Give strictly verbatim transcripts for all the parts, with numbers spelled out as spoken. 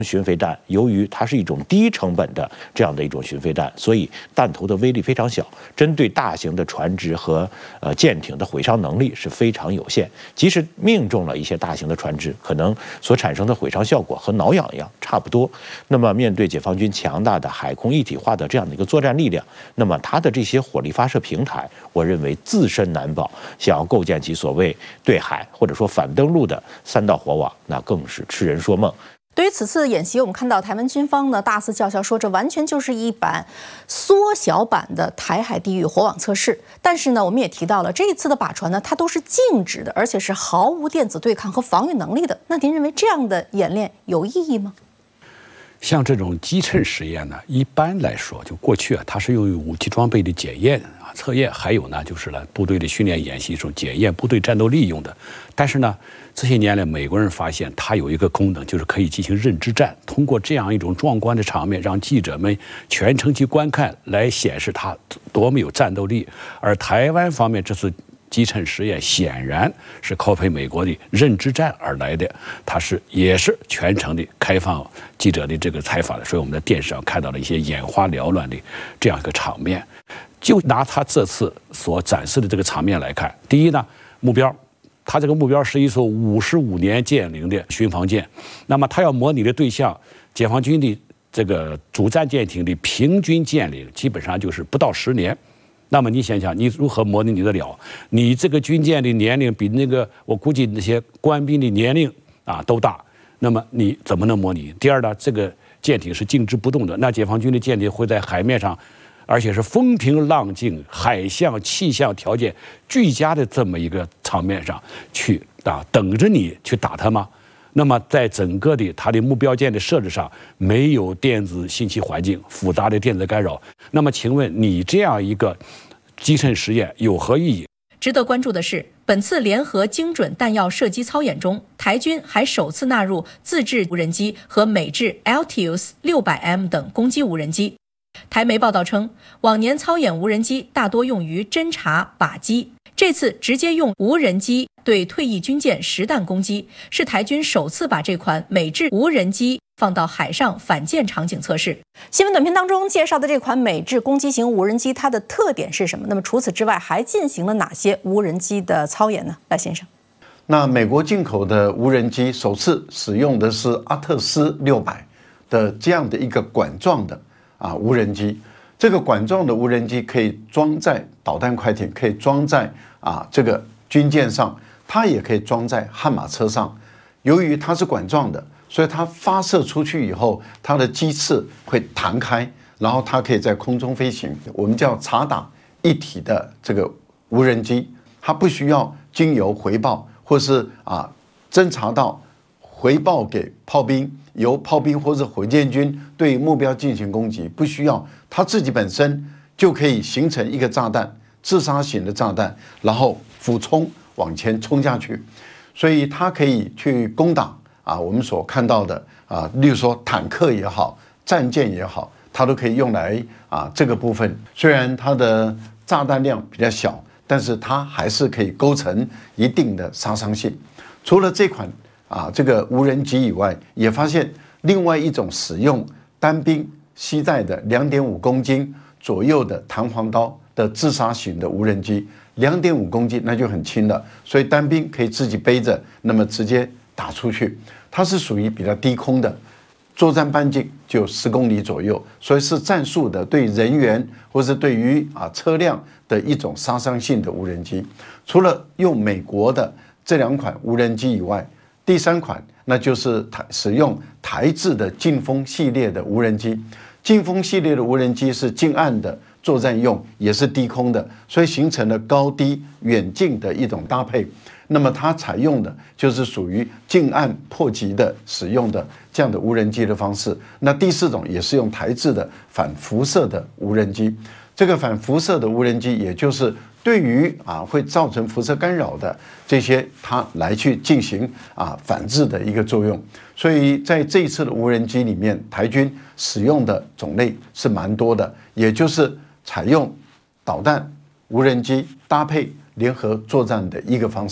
巡飞弹由于它是一种低成本的这样的一种巡飞弹，所以弹头的威力非常小，针对大型的船只和呃舰艇的毁伤能力是非常有限。即使命中了一些大型的船只，可能所产生的毁伤效果和挠痒痒差不多。那么面对解放军强大的海空一体化的这样的一个作战力量，那么它的这些火力发射平台，我认为自身难保，想要构建起所谓对海或者说反登陆的三道火网，那更是痴人说梦。 对于此次演习，我们看到台湾军方呢大肆叫嚣说，这完全就是一版缩小版的台海地域火网测试。但是呢，我们也提到了这一次的靶船呢，它都是静止的，而且是毫无电子对抗和防御能力的。那您认为这样的演练有意义吗？ 像这种击沉实验呢，一般来说，就过去啊，它是由于武器装备的检验啊、测验，还有呢，就是呢，部队的训练演习中检验部队战斗力用的。但是呢，这些年来，美国人发现它有一个功能，就是可以进行认知战，通过这样一种壮观的场面，让记者们全程去观看，来显示它多么有战斗力。而台湾方面这次击沉实验显然是靠配美国的认知战而来的，它是也是全程的开放记者的这个采访的，所以我们在电视上看到了一些眼花缭乱的这样一个场面。就拿他这次所展示的这个场面来看，第一呢，目标，他这个目标是一艘五十五年建龄的巡防舰，那么他要模拟的对象，解放军的这个主战舰艇的平均舰龄基本上就是不到十年。那么你想想，你如何模拟你得了？你这个军舰的年龄比那个我估计那些官兵的年龄啊都大，那么你怎么能模拟？第二呢，这个舰艇是静止不动的，那解放军的舰艇会在海面上，而且是风平浪静、海象气象条件俱佳的这么一个场面上去啊，等着你去打它吗？那么在整个的它的目标舰的设置上，没有电子信息环境、复杂的电子干扰。那么请问你这样一个击沉实验有何意义？ 值得关注的是，本次联合精准弹药射击操演中，台军还首次纳入自制无人机和美制 Altius 六百 M 等攻击无人机。台媒报道称，往年操演无人机大多用于侦察、靶击，这次直接用无人机对退役军舰实弹攻击，是台军首次把这款美制无人机放到海上反舰场景测试。 新闻短片当中介绍的这款美制攻击型无人机，它的特点是什么？那么除此之外，还进行了哪些无人机的操演呢？赖先生， 那美国进口的无人机首次使用的是阿特斯六百的这样的一个管状的啊无人机。这个管状的无人机可以装在导弹快艇，可以装在啊这个军舰上，它也可以装在悍马车上。由于它是管状的，所以它发射出去以后，它的机翅会弹开，然后它可以在空中飞行。我们叫察打一体的这个无人机，它不需要经由回报，或是啊侦察到回报给炮兵，由炮兵或者火箭军对目标进行攻击，不需要，它自己本身就可以形成一个炸弹，自杀型的炸弹，然后俯冲往前冲下去，所以它可以去攻打啊我们所看到的啊，例如说坦克也好，战舰也好，它都可以用来啊这个部分。虽然它的炸弹量比较小，但是它还是可以构成一定的杀伤性。除了这款啊这个无人机以外，也发现另外一种使用单兵携带的两点五公斤左右的弹簧刀的自杀型的无人机，两点五公斤那就很轻了，所以单兵可以自己背着，那么直接打出去。它是属于比较低空的，作战半径就十公里左右，所以是战术的对人员或是对于啊车辆的一种杀伤性的无人机。除了用美国的这两款无人机以外，第三款那就是台使用台制的劲风系列的无人机。劲风系列的无人机是近岸的作战用，也是低空的，所以形成了高低远近的一种搭配。那么它采用的就是属于近岸迫击的使用的这样的无人机的方式。那第四种也是用台制的反辐射的无人机。这个反辐射的无人机，也就是对于啊会造成辐射干扰的这些，它来去进行啊反制的一个作用。所以在这一次的无人机里面，台军使用的种类是蛮多的，也就是采用导弹、无人机搭配联合作战的一个方式。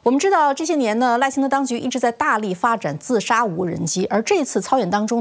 我们知道这些年呢，赖清德当局一直在大力发展自杀无人机，而这次操演当中。